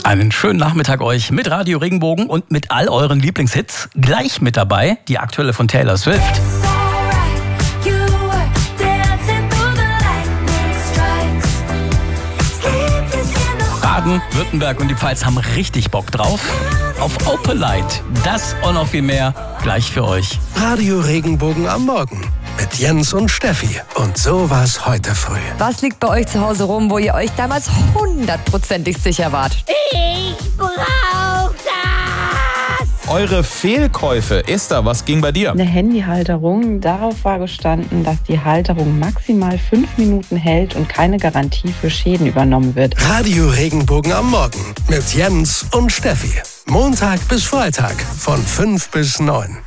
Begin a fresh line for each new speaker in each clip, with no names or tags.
Einen schönen Nachmittag euch mit Radio Regenbogen und mit all euren Lieblingshits. Gleich mit dabei die aktuelle von Taylor Swift. Baden, Württemberg und die Pfalz haben richtig Bock drauf. Auf Opalite. Das und noch viel mehr gleich für euch.
Radio Regenbogen am Morgen mit Jens und Steffi. Und so war's heute früh.
Was liegt bei euch zu Hause rum, wo ihr euch damals 100%ig sicher wart?
Ich brauch das!
Eure Fehlkäufe. Esther, was ging bei dir?
Eine Handyhalterung. Darauf war gestanden, dass die Halterung maximal 5 Minuten hält und keine Garantie für Schäden übernommen wird.
Radio Regenbogen am Morgen mit Jens und Steffi. Montag bis Freitag von 5 bis 9.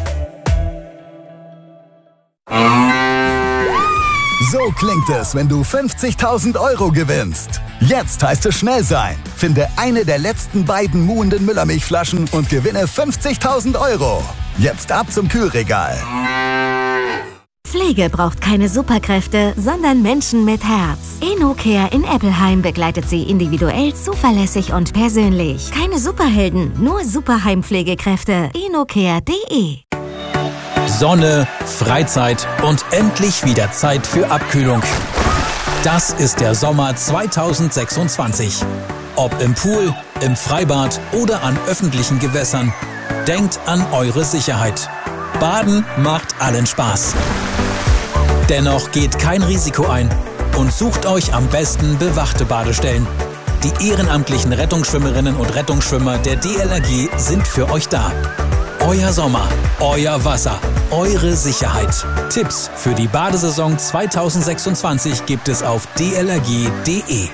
So klingt es, wenn du 50.000 € gewinnst. Jetzt heißt es schnell sein. Finde eine der letzten beiden muhenden Müllermilchflaschen und gewinne 50.000 €. Jetzt ab zum Kühlregal.
Pflege braucht keine Superkräfte, sondern Menschen mit Herz. Enocare in Eppelheim begleitet sie individuell, zuverlässig und persönlich. Keine Superhelden, nur Superheimpflegekräfte. enocare.de.
Sonne, Freizeit und endlich wieder Zeit für Abkühlung. Das ist der Sommer 2026. Ob im Pool, im Freibad oder an öffentlichen Gewässern, denkt an eure Sicherheit. Baden macht allen Spaß. Dennoch geht kein Risiko ein und sucht euch am besten bewachte Badestellen. Die ehrenamtlichen Rettungsschwimmerinnen und Rettungsschwimmer der DLRG sind für euch da. Euer Sommer, euer Wasser, eure Sicherheit. Tipps für die Badesaison 2026 gibt es auf dlrg.de.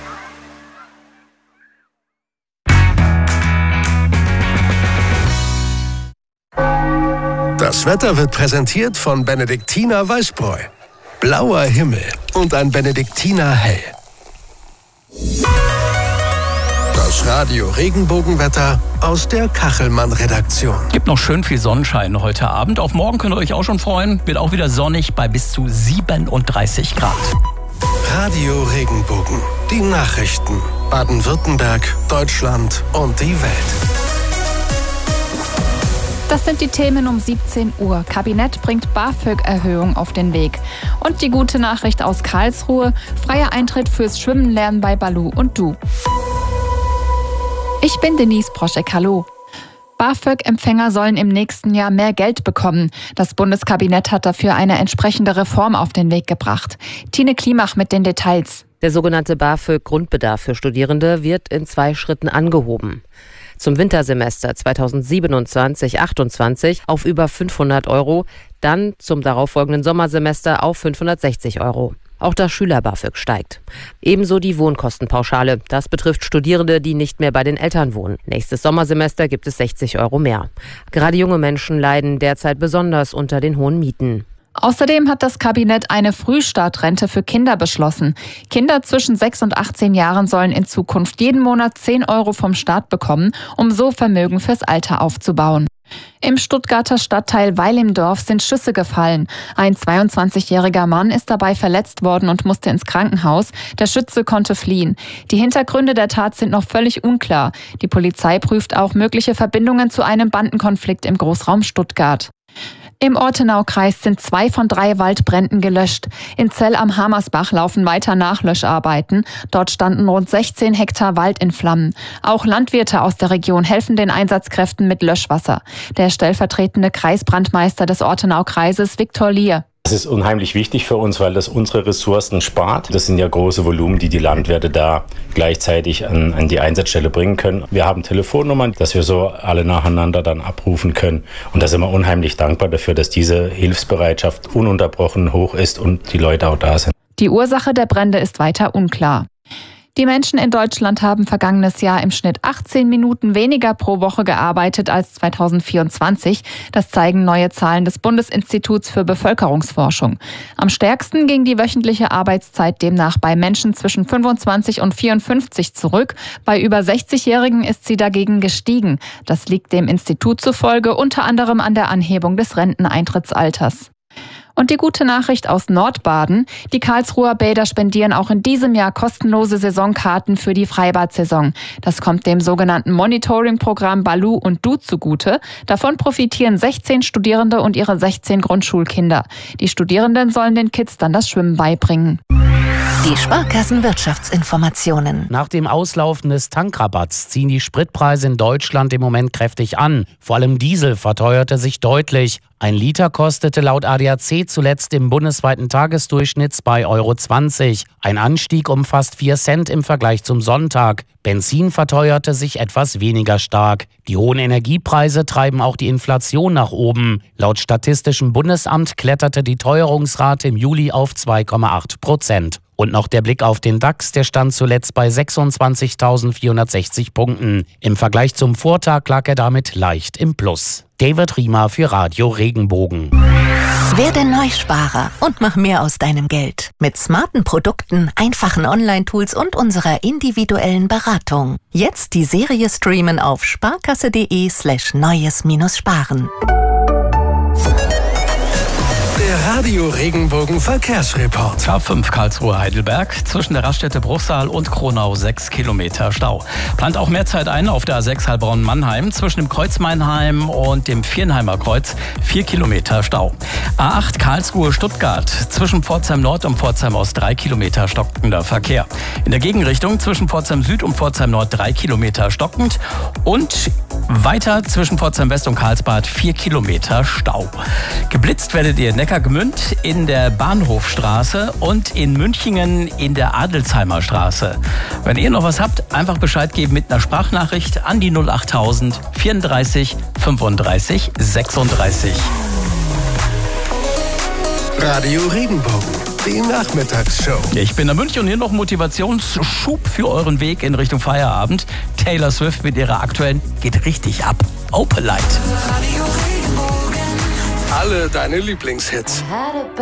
Das Wetter wird präsentiert von Benediktiner Weißbräu. Blauer Himmel und ein Benediktiner Hell. Das Radio Regenbogenwetter aus der Kachelmann-Redaktion.
Gibt noch schön viel Sonnenschein heute Abend. Auf morgen könnt ihr euch auch schon freuen. Wird auch wieder sonnig bei bis zu 37 Grad.
Radio Regenbogen. Die Nachrichten. Baden-Württemberg, Deutschland und die Welt.
Das sind die Themen um 17 Uhr. Kabinett bringt BAföG-Erhöhung auf den Weg. Und die gute Nachricht aus Karlsruhe: freier Eintritt fürs Schwimmenlernen bei Balu und Du. Ich bin Denise Proschek, hallo. BAföG-Empfänger sollen im nächsten Jahr mehr Geld bekommen. Das Bundeskabinett hat dafür eine entsprechende Reform auf den Weg gebracht. Tine Klimach mit den Details.
Der sogenannte BAföG-Grundbedarf für Studierende wird in 2 Schritten angehoben. Zum Wintersemester 2027/28 auf über 500 €, dann zum darauffolgenden Sommersemester auf 560 €. Auch das Schüler-BAföG steigt. Ebenso die Wohnkostenpauschale. Das betrifft Studierende, die nicht mehr bei den Eltern wohnen. Nächstes Sommersemester gibt es 60 € mehr. Gerade junge Menschen leiden derzeit besonders unter den hohen Mieten.
Außerdem hat das Kabinett eine Frühstartrente für Kinder beschlossen. Kinder zwischen 6 und 18 Jahren sollen in Zukunft jeden Monat 10 € vom Staat bekommen, um so Vermögen fürs Alter aufzubauen. Im Stuttgarter Stadtteil Weil im Dorf sind Schüsse gefallen. Ein 22-jähriger Mann ist dabei verletzt worden und musste ins Krankenhaus. Der Schütze konnte fliehen. Die Hintergründe der Tat sind noch völlig unklar. Die Polizei prüft auch mögliche Verbindungen zu einem Bandenkonflikt im Großraum Stuttgart. Im Ortenaukreis sind 2 von 3 Waldbränden gelöscht. In Zell am Hamersbach laufen weiter Nachlöscharbeiten. Dort standen rund 16 Hektar Wald in Flammen. Auch Landwirte aus der Region helfen den Einsatzkräften mit Löschwasser. Der stellvertretende Kreisbrandmeister des Ortenaukreises, Viktor Lier.
Das ist unheimlich wichtig für uns, weil das unsere Ressourcen spart. Das sind ja große Volumen, die die Landwirte da gleichzeitig an die Einsatzstelle bringen können. Wir haben Telefonnummern, dass wir so alle nacheinander dann abrufen können. Und da sind wir unheimlich dankbar dafür, dass diese Hilfsbereitschaft ununterbrochen hoch ist und die Leute auch da sind.
Die Ursache der Brände ist weiter unklar. Die Menschen in Deutschland haben vergangenes Jahr im Schnitt 18 Minuten weniger pro Woche gearbeitet als 2024. Das zeigen neue Zahlen des Bundesinstituts für Bevölkerungsforschung. Am stärksten ging die wöchentliche Arbeitszeit demnach bei Menschen zwischen 25 und 54 zurück. Bei über 60-Jährigen ist sie dagegen gestiegen. Das liegt dem Institut zufolge unter anderem an der Anhebung des Renteneintrittsalters. Und die gute Nachricht aus Nordbaden: Die Karlsruher Bäder spendieren auch in diesem Jahr kostenlose Saisonkarten für die Freibad-Saison. Das kommt dem sogenannten Monitoring-Programm Balu und Du zugute. Davon profitieren 16 Studierende und ihre 16 Grundschulkinder. Die Studierenden sollen den Kids dann das Schwimmen beibringen.
Die Sparkassen-Wirtschaftsinformationen.
Nach dem Auslaufen des Tankrabatts ziehen die Spritpreise in Deutschland im Moment kräftig an. Vor allem Diesel verteuerte sich deutlich. 1 Liter kostete laut ADAC zuletzt im bundesweiten Tagesdurchschnitt 2,20 €. Ein Anstieg um fast 4 Cent im Vergleich zum Sonntag. Benzin verteuerte sich etwas weniger stark. Die hohen Energiepreise treiben auch die Inflation nach oben. Laut Statistischem Bundesamt kletterte die Teuerungsrate im Juli auf 2,8%. Und noch der Blick auf den DAX, der stand zuletzt bei 26.460 Punkten. Im Vergleich zum Vortag lag er damit leicht im Plus. David Riemer für Radio Regenbogen.
Werde Neusparer und mach mehr aus deinem Geld. Mit smarten Produkten, einfachen Online-Tools und unserer individuellen Beratung. Jetzt die Serie streamen auf sparkasse.de/neues-sparen.
Der Radio Regenbogen Verkehrsreport.
A5 Karlsruhe Heidelberg, zwischen der Raststätte Bruchsal und Kronau 6 Kilometer Stau. Plant auch mehr Zeit ein auf der A6 Heilbronn-Mannheim, zwischen dem Kreuz Meinheim und dem Viernheimer Kreuz 4 Kilometer Stau. A8 Karlsruhe Stuttgart, zwischen Pforzheim Nord und Pforzheim Ost 3 Kilometer stockender Verkehr. In der Gegenrichtung zwischen Pforzheim Süd und Pforzheim Nord 3 Kilometer stockend und weiter zwischen Pforzheim West und Karlsbad 4 Kilometer Stau. Geblitzt werdet ihr in Neckargemünd in der Bahnhofstraße und in Münchingen in der Adelsheimer Straße. Wenn ihr noch was habt, einfach Bescheid geben mit einer Sprachnachricht an die 08000 34 35 36.
Radio Regenbogen, die Nachmittagsshow.
Ich bin der Münch und hier noch Motivationsschub für euren Weg in Richtung Feierabend. Taylor Swift mit ihrer aktuellen Geht richtig ab. Open Light.
Alle deine Lieblingshits.